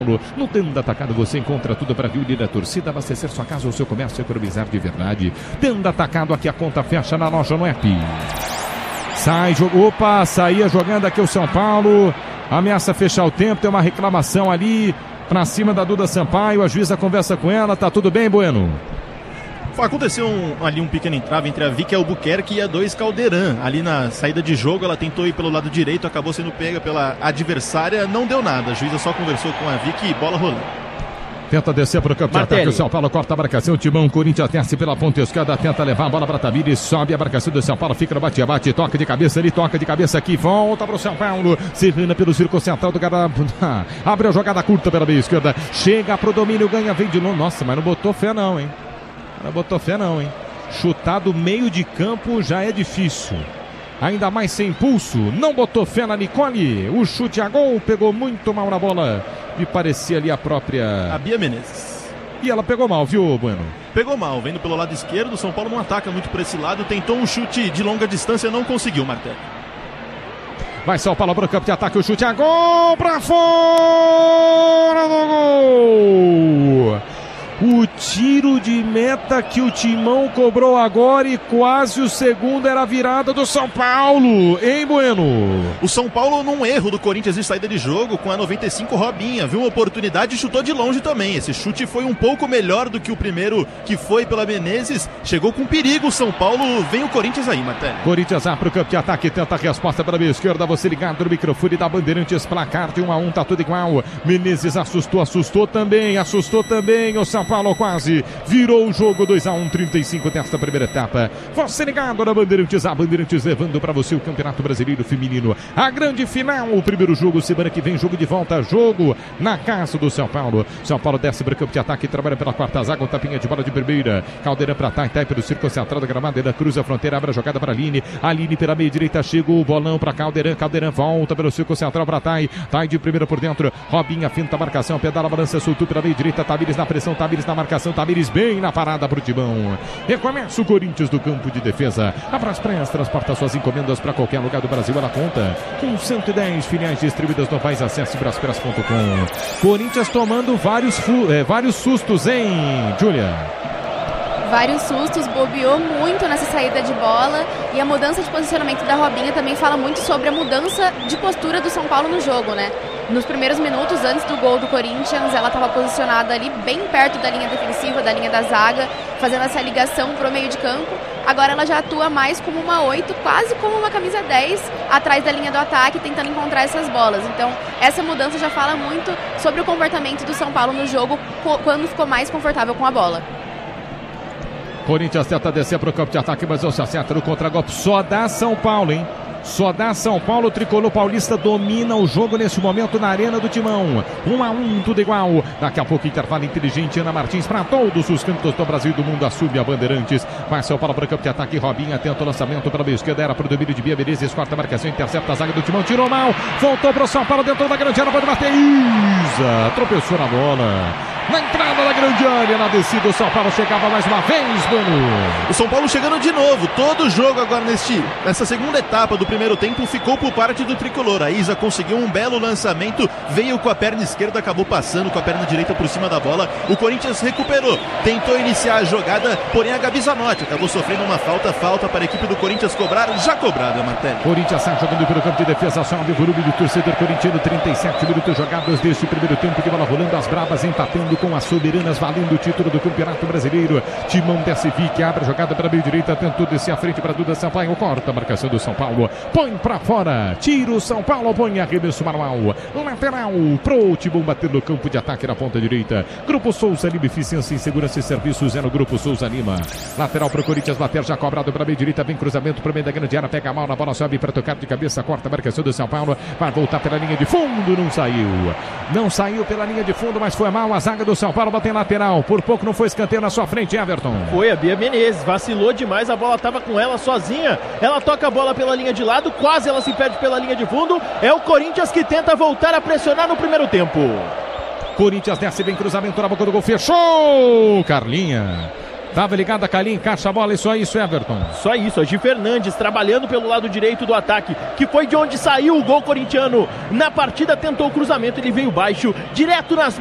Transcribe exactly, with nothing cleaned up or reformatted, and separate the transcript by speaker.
Speaker 1: No Tenda Atacado você encontra tudo para viu da torcida, abastecer sua casa ou seu comércio e economizar de verdade. Tenda Atacado, aqui a conta fecha na loja no app. Sai, jogou, opa, saía jogando aqui o São Paulo, ameaça fechar o tempo, tem uma reclamação ali para cima da Duda Sampaio, a juíza conversa com ela, tá tudo bem, Bueno?
Speaker 2: Aconteceu um, ali um pequeno entrave entre a Vicky Albuquerque e a dois Caldeirão. Ali na saída de jogo, ela tentou ir pelo lado direito, acabou sendo pega pela adversária, não deu nada. A juíza só conversou com a Vicky e bola rolando.
Speaker 1: Tenta descer para o campo de ataque, o São Paulo corta a marcação, o Timão, Corinthians desce pela ponta esquerda, tenta levar a bola para Tamires, sobe a marcação do São Paulo, fica no bate-bate, toca de cabeça ali, toca de cabeça aqui, volta para o São Paulo, Serrana pelo círculo central do Garab, abre a jogada curta pela meia esquerda, chega pro domínio, ganha, vem de novo, nossa, mas não botou fé não, hein? Não botou fé não, hein? Chutar do meio de campo já é difícil. Ainda mais sem impulso. Não botou fé na Nicole. O chute a gol pegou muito mal na bola. E parecia ali a própria...
Speaker 2: A Bia Menezes.
Speaker 1: E ela pegou mal, viu, Bueno?
Speaker 2: Pegou mal, vendo pelo lado esquerdo. O São Paulo não ataca muito por esse lado. Tentou um chute de longa distância, não conseguiu, Martelli.
Speaker 1: Vai São Paulo para o campo de ataque. O chute a gol para fora do gol. O tiro de meta que o Timão cobrou agora e quase o segundo era a virada do São Paulo, hein, Bueno?
Speaker 2: O São Paulo num erro do Corinthians de saída de jogo com a noventa e cinco Robinha, viu uma oportunidade e chutou de longe também. Esse chute foi um pouco melhor do que o primeiro que foi pela Menezes, chegou com perigo o São Paulo, vem o Corinthians aí, Martelli.
Speaker 1: Corinthians vai para o campo de ataque, tenta a resposta para a meia esquerda, você ligado no microfone da Bandeirantes, placar de um a um, tá tudo igual. Menezes assustou, assustou também, assustou também o São Paulo quase virou o jogo dois a um, trinta e cinco desta primeira etapa. Você ligado na Bandeirantes, a Bandeirantes levando para você o Campeonato Brasileiro Feminino, a grande final, o primeiro jogo, semana que vem, jogo de volta, jogo na casa do São Paulo. São Paulo desce para o campo de ataque, trabalha pela quarta zaga, um tapinha de bola de primeira, Caldeirão para Tai, Tai pelo círculo central da gramada, ele cruza a fronteira, abre a jogada para a Aline, Aline pela meia direita, chega o bolão para Caldeirão, Caldeirão volta pelo círculo central para Tai, Tai de primeira por dentro, Robinha finta a marcação, pedala, balança, soltou pela meia direita, Tamires na pressão, Tamires na marcação, Tamires bem na parada pro Timão. Recomeça o Corinthians do campo de defesa. A Braspress transporta suas encomendas para qualquer lugar do Brasil. Ela conta com cento e dez filiais distribuídas no país. Acesse braspress ponto com. Corinthians tomando vários, fu- é, vários sustos, hein, Júlia?
Speaker 3: Vários sustos, bobeou muito nessa saída de bola e a mudança de posicionamento da Robinha também fala muito sobre a mudança de postura do São Paulo no jogo, né? Nos primeiros minutos, antes do gol do Corinthians, ela estava posicionada ali bem perto da linha defensiva, da linha da zaga, fazendo essa ligação para o meio de campo. Agora ela já atua mais como uma oito, quase como uma camisa dez, atrás da linha do ataque, tentando encontrar essas bolas. Então, essa mudança já fala muito sobre o comportamento do São Paulo no jogo, quando ficou mais confortável com a bola.
Speaker 1: Corinthians tenta descer para o campo de ataque, mas não se acerta no contra-golpe. Só dá São Paulo, hein? Só dá São Paulo, o tricolor paulista domina o jogo nesse momento na Arena do Timão. Um a um, tudo igual. Daqui a pouco, intervalo inteligente. Ana Martins para todos os cantos do Brasil e do mundo. Assume a Bandeirantes. Vai São Paulo para o campo de ataque. Robinha tenta o lançamento para a meia esquerda. Era para o domínio de Bia Menezes. Corta a marcação, intercepta a zaga do Timão. Tirou mal. Voltou para o São Paulo dentro da grande área. Pode bater. Isa tropeçou na bola. Na entrada da grande área, na descida, o São Paulo chegava mais uma vez, mano.
Speaker 2: O São Paulo chegando de novo. Todo o jogo agora neste, nessa segunda etapa do primeiro tempo ficou por parte do tricolor. A Isa conseguiu um belo lançamento, veio com a perna esquerda, acabou passando com a perna direita por cima da bola. O Corinthians recuperou, tentou iniciar a jogada, porém a Gabi Zanotti acabou sofrendo uma falta, falta para a equipe do Corinthians cobrar, já cobrada, Martelli.
Speaker 1: Corinthians sai jogando pelo campo de defesa, sobe o volume do torcedor corintiano, trinta e sete minutos jogados deste primeiro tempo, de bola rolando, as brabas empatando com as soberanas, valendo o título do Campeonato Brasileiro. Timão desce, Vick, abre a jogada para a meia direita, tentou descer à frente para Duda Sampaio, corta a marcação do São Paulo, põe para fora, tira o São Paulo, põe arremesso manual, lateral pro Timão bater no campo de ataque na ponta direita. Grupo Souza Lima, eficiência em segurança e serviços é no Grupo Souza Lima. Lateral pro Corinthians, bater já cobrado para a meia direita, vem cruzamento para o meio da grande área, pega mal na bola, sobe para tocar de cabeça, corta a marcação do São Paulo, vai voltar pela linha de fundo, não saiu. Não saiu pela linha de fundo, mas foi mal a zaga do São Paulo, bateu lateral, por pouco não foi escanteio na sua frente, Everton.
Speaker 4: Foi a Bia Menezes, vacilou demais, a bola estava com ela sozinha, ela toca a bola pela linha de lado, quase ela se perde pela linha de fundo, é o Corinthians que tenta voltar a pressionar no primeiro tempo.
Speaker 1: Corinthians desce, bem cruzamento na boca do gol, fechou, Carlinha. Tava ligada a Calim, encaixa a bola, isso aí, isso, Everton.
Speaker 4: Só isso, a Gi Fernandes trabalhando pelo lado direito do ataque, que foi de onde saiu o gol corintiano na partida, tentou o cruzamento, ele veio baixo, direto nas